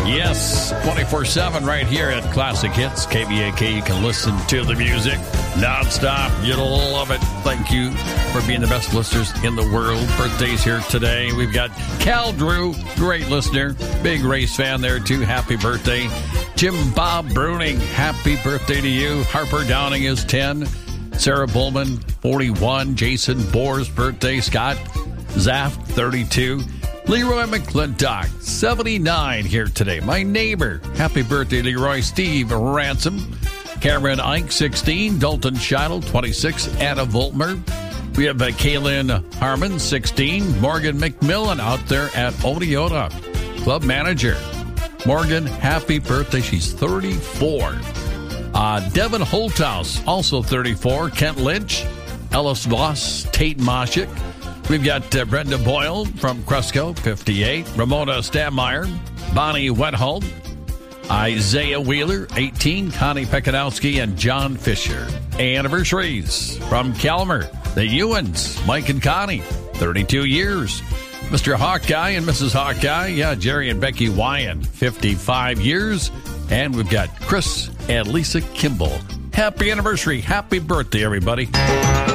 Yes, 24/7 right here at Classic Hits, KVAK. You can listen to the music nonstop. You'll love it. Thank you for being the best listeners in the world. Birthdays here today. We've got Cal Drew, great listener, big race fan there too. Happy birthday. Jim Bob Bruning, happy birthday to you. Harper Downing is 10. Sarah Bullman, 41. Jason Bohr's birthday. Scott Zaff, 32. Leroy McClintock, 79 here today. My neighbor, happy birthday, Leroy. Steve Ransom. Cameron Ike, 16. Dalton Scheidel, 26. Anna Voltmer. We have Kaylin Harmon, 16. Morgan McMillan out there at Oneota. Club manager. Morgan, happy birthday. She's 34. Devin Holthouse, also 34. Kent Lynch. Ellis Voss. Tate Moshik. We've got Brenda Boyle from Cresco, 58. Ramona Stammeyer. Bonnie Wethold. Isaiah Wheeler, 18. Connie Pekanowski and John Fisher. Anniversaries from Calmer. The Ewans, Mike and Connie, 32 years. Mr. Hawkeye and Mrs. Hawkeye, Jerry and Becky Wyan, 55 years. And we've got Chris and Lisa Kimball. Happy anniversary. Happy birthday, everybody.